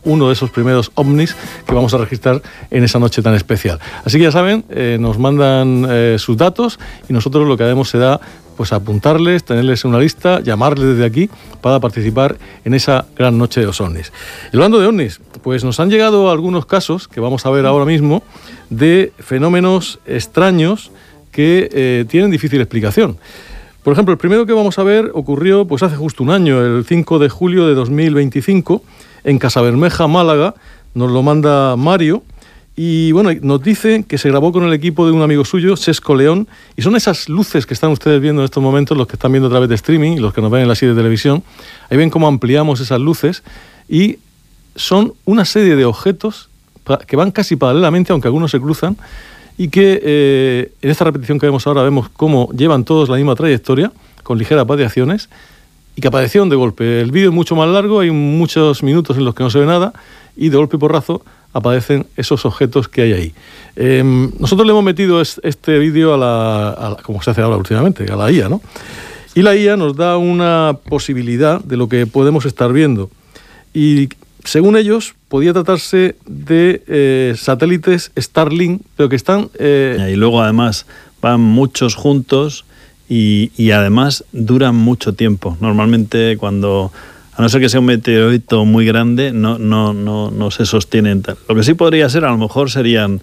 uno de esos primeros ovnis que vamos a registrar en esa noche tan especial. Así que ya saben, nos mandan sus datos y nosotros lo que haremos será pues apuntarles, tenerles en una lista, llamarles desde aquí para participar en esa gran noche de los ovnis. Y hablando de ovnis, pues nos han llegado algunos casos que vamos a ver ahora mismo de fenómenos extraños que tienen difícil explicación. Por ejemplo, el primero que vamos a ver ocurrió pues hace justo un año, el 5 de julio de 2025, en Casabermeja, Málaga. Nos lo manda Mario. Y bueno, nos dicen que se grabó con el equipo de un amigo suyo, Sesco León, y son esas luces que están ustedes viendo en estos momentos, los que están viendo a través de streaming y los que nos ven en la serie de televisión. Ahí ven cómo ampliamos esas luces y son una serie de objetos que van casi paralelamente, aunque algunos se cruzan, y que en esta repetición que vemos ahora vemos cómo llevan todos la misma trayectoria, con ligeras variaciones, y que aparecieron de golpe. El vídeo es mucho más largo, hay muchos minutos en los que no se ve nada, y de golpe y porrazo aparecen esos objetos que hay ahí. Nosotros le hemos metido este vídeo a la, como se hace ahora últimamente, a la IA, ¿no? Y la IA nos da una posibilidad de lo que podemos estar viendo. Y según ellos, podía tratarse de satélites Starlink, pero que están... Y luego además van muchos juntos y además duran mucho tiempo. Normalmente cuando... A no ser que sea un meteorito muy grande, no se sostienen. Lo que sí podría ser, a lo mejor serían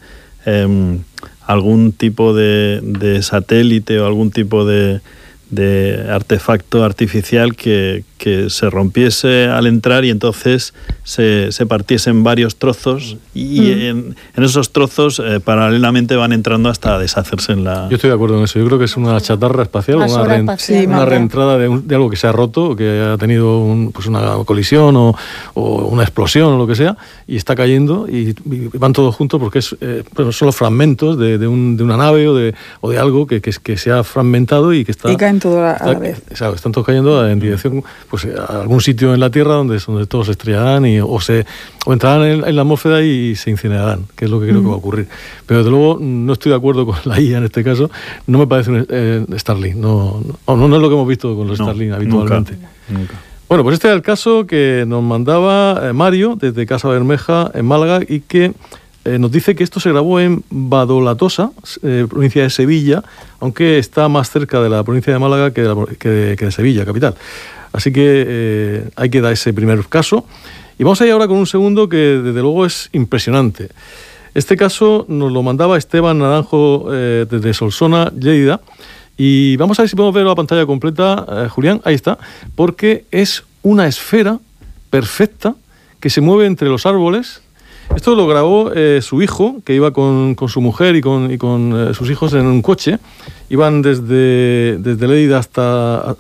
algún tipo de satélite o algún tipo de artefacto artificial que se rompiese al entrar y entonces se partiese en varios trozos y en esos trozos paralelamente van entrando hasta deshacerse en la... Yo estoy de acuerdo en eso. Yo creo que es una chatarra espacial, una reentrada de algo que se ha roto o que ha tenido una colisión o una explosión o lo que sea y está cayendo y van todos juntos porque son los fragmentos de una nave o de algo que se ha fragmentado y que está... Y caen todos a la vez. Exacto, están todos cayendo en dirección pues a algún sitio en la Tierra donde todos se estrellarán o entrarán en la atmósfera y se incinerarán, que es lo que creo que va a ocurrir. Pero desde luego no estoy de acuerdo con la IA en este caso, no me parece un Starlink, no es lo que hemos visto con los Starlink habitualmente. Nunca. Bueno, pues este era el caso que nos mandaba Mario desde Casabermeja en Málaga y que nos dice que esto se grabó en Badolatosa, provincia de Sevilla, aunque está más cerca de la provincia de Málaga que de Sevilla, capital. Así que hay que dar ese primer caso. Y vamos a ir ahora con un segundo que desde luego es impresionante. Este caso nos lo mandaba Esteban Naranjo desde Solsona, Lleida. Y vamos a ver si podemos ver la pantalla completa, Julián, ahí está, porque es una esfera perfecta que se mueve entre los árboles. Esto lo grabó su hijo, que iba con su mujer y con sus hijos en un coche. Iban desde Lleida hasta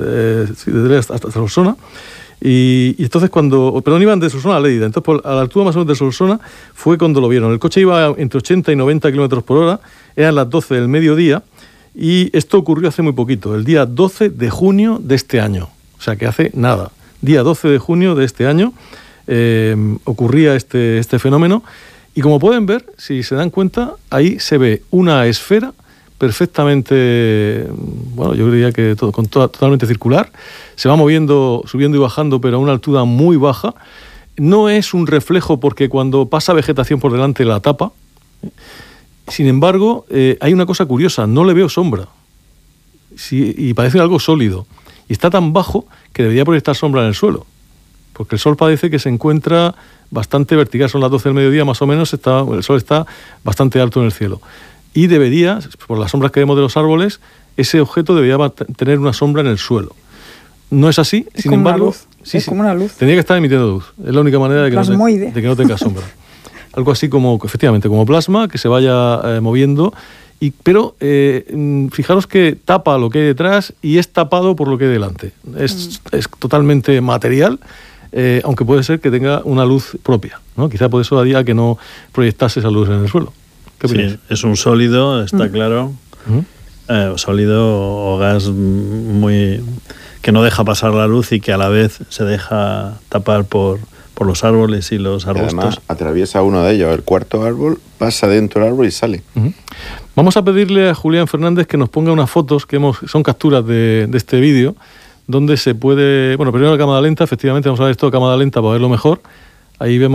Solsona. Y entonces iban de Solsona a Lleida. Entonces, a la altura más o menos de Solsona fue cuando lo vieron. El coche iba entre 80 y 90 kilómetros por hora. Eran las 12 del mediodía. Y esto ocurrió hace muy poquito, el día 12 de junio de este año. O sea, que hace nada. Día 12 de junio de este año. Ocurría este fenómeno y como pueden ver, si se dan cuenta, ahí se ve una esfera perfectamente, bueno, yo diría que totalmente circular, se va moviendo, subiendo y bajando, pero a una altura muy baja. No es un reflejo porque cuando pasa vegetación por delante la tapa. Sin embargo, hay una cosa curiosa, no le veo sombra y parece algo sólido y está tan bajo que debería proyectar sombra en el suelo. Porque el sol parece que se encuentra bastante vertical, son las 12 del mediodía más o menos, el sol está bastante alto en el cielo. Y debería, por las sombras que vemos de los árboles, ese objeto debería tener una sombra en el suelo. No es así, sin embargo... Como una luz. Tendría que estar emitiendo luz, es la única manera de que no tenga sombra. Algo así como, efectivamente, como plasma, que se vaya moviendo, pero fijaros que tapa lo que hay detrás y es tapado por lo que hay delante. Es totalmente material, aunque puede ser que tenga una luz propia, ¿no? Quizá por eso haría que no proyectase esa luz en el suelo. ¿Qué opinas? Sí, es un sólido, está claro. Sólido o gas muy que no deja pasar la luz y que a la vez se deja tapar por los árboles y los arbustos. Y además atraviesa uno de ellos, el cuarto árbol, pasa dentro del árbol y sale. Vamos a pedirle a Julián Fernández que nos ponga unas fotos, son capturas de este vídeo, donde se puede... Bueno, primero la cámara lenta, efectivamente, vamos a ver esto a cámara lenta para verlo mejor. Ahí vemos